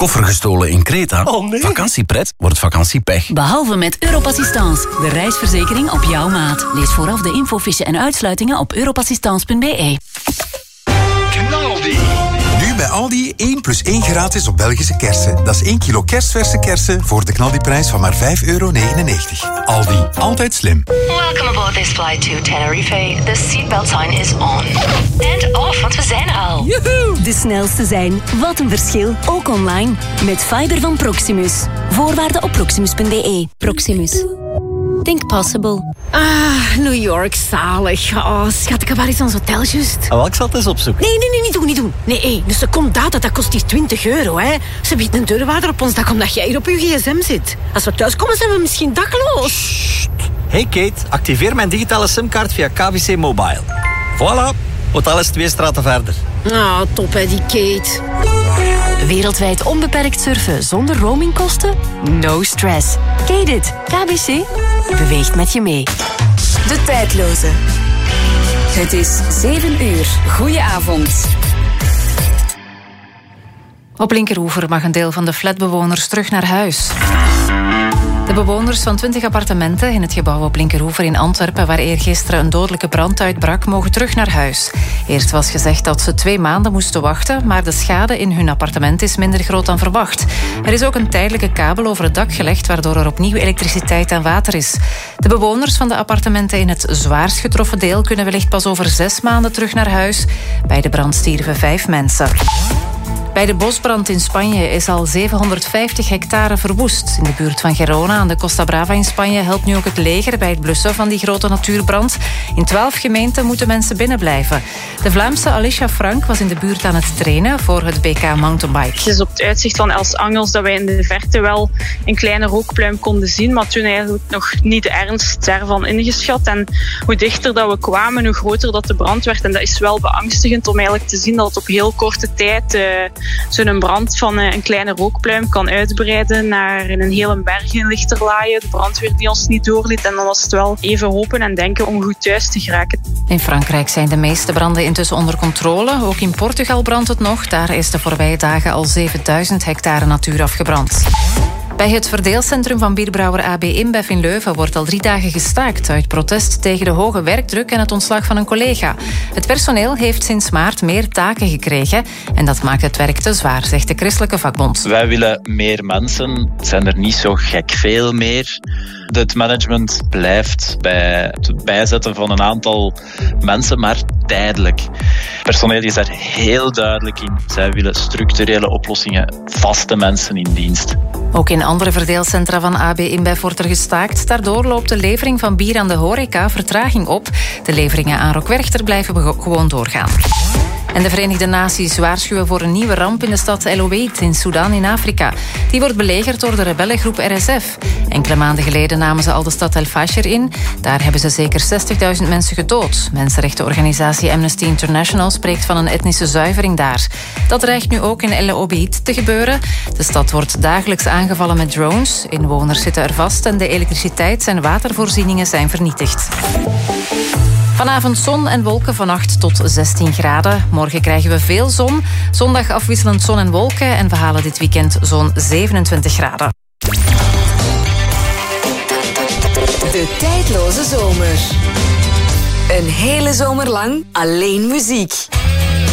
Koffer gestolen in Kreta? Oh nee. Vakantiepret wordt vakantiepech. Behalve met Europassistance, de reisverzekering op jouw maat. Lees vooraf de infofiche en uitsluitingen op europassistance.be. Knaldi. Nu bij Aldi 1 + 1 gratis op Belgische kersen. Dat is 1 kilo kerstverse kersen voor de knaldiprijs van maar €5,99. Aldi, altijd slim. Welcome aboard this flight to Tenerife. The seatbelt sign is on. And off, want we zijn er al. Joehoe! De snelste zijn. Wat een verschil. Ook online. Met fiber van Proximus. Voorwaarden op proximus.be. Proximus. Think possible. Ah, New York, zalig. Oh, schat, ik heb waar eens ons hotel juist. Oh, ik zal het eens opzoeken. Nee, niet doen. Nee, dus de secondaat, dat kost die €20, hè. Ze biedt een deurwaarder op ons dak omdat jij hier op je gsm zit. Als we thuiskomen, zijn we misschien dakloos. Hey Kate, activeer mijn digitale simkaart via KBC Mobile. Voilà, hotel is 2 straten verder. Ah, top hè, die Kate. Wereldwijd onbeperkt surfen zonder roamingkosten? No stress. Ken dit? KBC beweegt met je mee. De tijdloze. Het is 7 uur. Goedenavond. Op Linkeroever mag een deel van de flatbewoners terug naar huis. De bewoners van 20 appartementen in het gebouw op Linkeroever in Antwerpen, waar eergisteren een dodelijke brand uitbrak, mogen terug naar huis. Eerst was gezegd dat ze 2 maanden moesten wachten, maar de schade in hun appartement is minder groot dan verwacht. Er is ook een tijdelijke kabel over het dak gelegd, waardoor er opnieuw elektriciteit en water is. De bewoners van de appartementen in het zwaarst getroffen deel kunnen wellicht pas over 6 maanden terug naar huis. Bij de brand stierven 5 mensen. Bij de bosbrand in Spanje is al 750 hectare verwoest. In de buurt van Gerona aan de Costa Brava in Spanje helpt nu ook het leger bij het blussen van die grote natuurbrand. In 12 gemeenten moeten mensen binnenblijven. De Vlaamse Alicia Frank was in de buurt aan het trainen voor het BK Mountainbike. Het is op het uitzicht van Els Angels dat wij in de verte wel een kleine rookpluim konden zien, maar toen eigenlijk nog niet de ernst daarvan ingeschat. En hoe dichter dat we kwamen, hoe groter dat de brand werd. En dat is wel beangstigend om eigenlijk te zien dat het op heel korte tijd zo'n brand van een kleine rookpluim kan uitbreiden naar in een hele berg lichterlaaien. De brandweer die ons niet doorliet. En dan was het wel even hopen en denken om goed thuis te geraken. In Frankrijk zijn de meeste branden intussen onder controle. Ook in Portugal brandt het nog. Daar is de voorbije dagen al 7000 hectare natuur afgebrand. Bij het verdeelcentrum van bierbrouwer AB InBev in Leuven wordt al 3 dagen gestaakt uit protest tegen de hoge werkdruk en het ontslag van een collega. Het personeel heeft sinds maart meer taken gekregen en dat maakt het werk te zwaar, zegt de christelijke vakbond. Wij willen meer mensen. Het zijn er niet zo gek veel meer. Het management blijft bij het bijzetten van een aantal mensen, maar tijdelijk. Het personeel is daar heel duidelijk in. Zij willen structurele oplossingen, vaste mensen in dienst. Ook in andere verdeelcentra van AB InBev wordt er gestaakt. Daardoor loopt de levering van bier aan de horeca vertraging op. De leveringen aan Rockwerchter blijven gewoon doorgaan. En de Verenigde Naties waarschuwen voor een nieuwe ramp in de stad El Obeid in Sudan in Afrika. Die wordt belegerd door de rebellengroep RSF. Enkele maanden geleden namen ze al de stad El Fasher in. Daar hebben ze zeker 60.000 mensen gedood. Mensenrechtenorganisatie Amnesty International spreekt van een etnische zuivering daar. Dat dreigt nu ook in El Obeid te gebeuren. De stad wordt dagelijks aangevallen met drones. Inwoners zitten er vast en de elektriciteits- en watervoorzieningen zijn vernietigd. Vanavond zon en wolken, vannacht tot 16 graden. Morgen krijgen we veel zon. Zondag afwisselend zon en wolken en we halen dit weekend zo'n 27 graden. De tijdloze zomer. Een hele zomer lang alleen muziek.